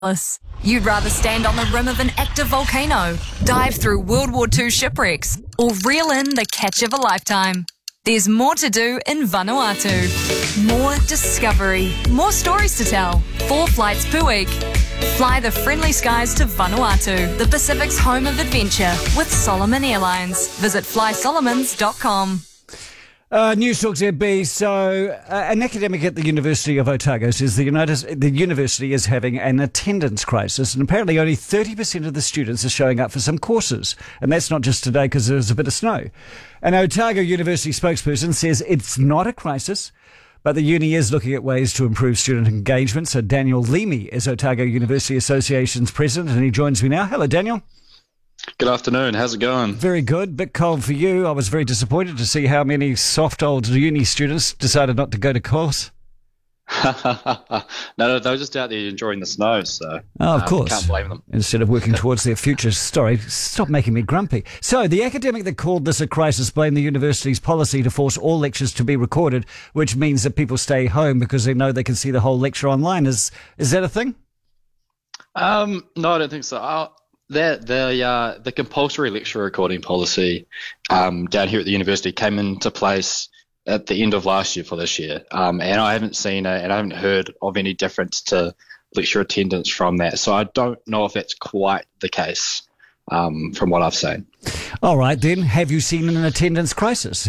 You'd rather stand on the rim of an active volcano, dive through World War II shipwrecks, or reel in the catch of a lifetime. There's more to do in Vanuatu. More discovery, more stories to tell. 4 flights per week. Fly the friendly skies to Vanuatu, the Pacific's home of adventure, with Solomon Airlines. Visit flysolomons.com. News Talk ZB. So, an academic at the University of Otago says the university is having an attendance crisis, and apparently only 30% of the students are showing up for some courses. And that's not just today because there's a bit of snow. An Otago University spokesperson says it's not a crisis, but the uni is looking at ways to improve student engagement. So Daniel Leamy is Otago University Association's president, and he joins me now. Hello, Daniel. Good afternoon. How's it going? Very good. Bit cold for you. I was very disappointed to see how many soft old uni students decided not to go to course. No, they were just out there enjoying the snow, so of course. Can't blame them. Instead of working towards their future. Sorry, stop making me grumpy. So, the academic that called this a crisis blamed the university's policy to force all lectures to be recorded, which means that people stay home because they know they can see the whole lecture online. Is that a thing? No, I don't think so. The compulsory lecture recording policy down here at the university came into place at the end of last year for this year, and I haven't seen it, and I haven't heard of any difference to lecture attendance from that. So I don't know if that's quite the case from what I've seen. All right, then. Have you seen an attendance crisis?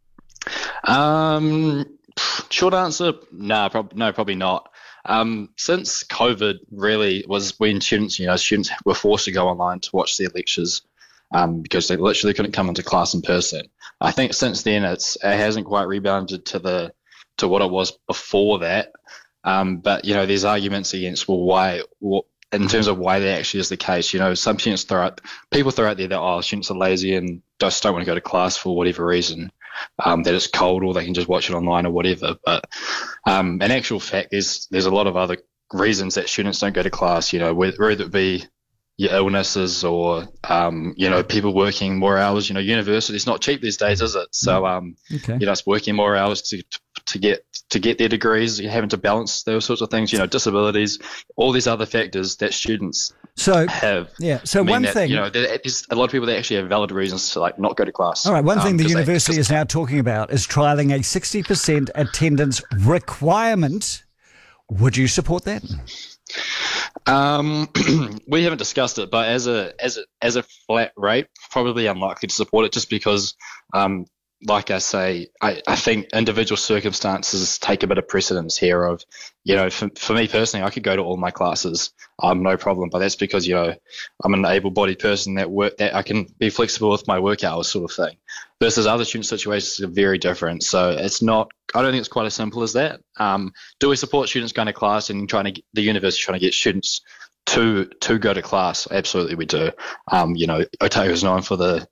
Short answer, no, probably not. Since COVID really was when students were forced to go online to watch their lectures because they literally couldn't come into class in person. I think since then it hasn't quite rebounded to what it was before that. But there's arguments against in terms of why that actually is the case. Some students people throw out there that students are lazy and just don't want to go to class for whatever reason. That it's cold or they can just watch it online or whatever. But in actual fact, there's a lot of other reasons that students don't go to class, whether it be your illnesses or, people working more hours. University's not cheap these days, is it? So, it's working more hours to get their degrees, you're having to balance those sorts of things, disabilities, all these other factors that students have. Yeah. So one thing, there's a lot of people that actually have valid reasons to not go to class. All right. One thing the university is now talking about is trialling a 60% attendance requirement. Would you support that? We haven't discussed it, but as a flat rate, probably unlikely to support it just because, like I say, I think individual circumstances take a bit of precedence here of, for me personally, I could go to all my classes, no problem. But that's because, I'm an able-bodied person that I can be flexible with my work hours sort of thing. Versus other student situations are very different. So I don't think it's quite as simple as that. Do we support students going to class and the university trying to get students to go to class? Absolutely we do. Otago's known for the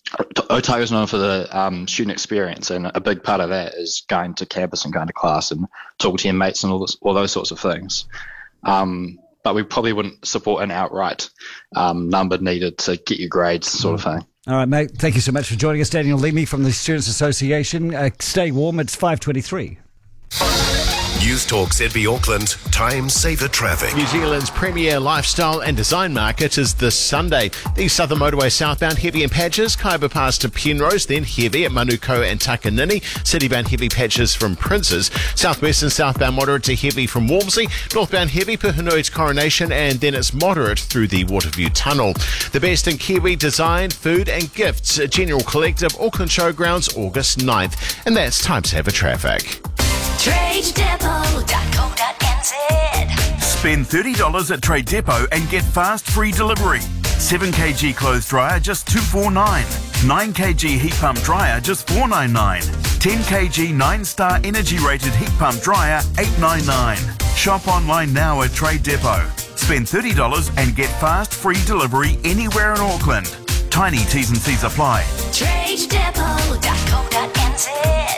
student experience, and a big part of that is going to campus and going to class and talking to your mates and all those sorts of things. But we probably wouldn't support an outright number needed to get your grades sort of thing. All right, mate. Thank you so much for joining us, Daniel Leamy from the Students Association. Stay warm. It's 5:23. News Talk ZB Auckland, time saver traffic. New Zealand's premier lifestyle and design market is this Sunday. The Southern Motorway southbound heavy in patches, Kaiba Pass to Penrose, then heavy at Manukau and Takanini. Citybound heavy patches from Princes. Southwest and southbound moderate to heavy from Walmsley. Northbound heavy Puhunui to Coronation, and then it's moderate through the Waterview Tunnel. The best in Kiwi design, food and gifts. General Collective, Auckland Showgrounds, August 9th. And that's time saver traffic. TradeDepot.co.nz. Spend $30 at Trade Depot and get fast free delivery. 7kg clothes dryer just $249. 9kg heat pump dryer just $499. 10kg 9-star energy rated heat pump dryer $899. Shop online now at Trade Depot. Spend $30 and get fast free delivery anywhere in Auckland. Tiny T's and C's apply. TradeDepot.co.nz.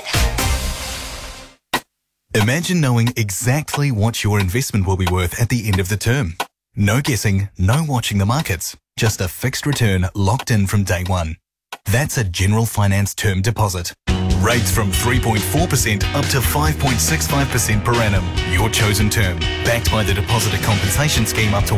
Imagine knowing exactly what your investment will be worth at the end of the term. No guessing, no watching the markets. Just a fixed return locked in from day one. That's a General Finance term deposit. Rates from 3.4% up to 5.65% per annum. Your chosen term. Backed by the Depositor Compensation Scheme up to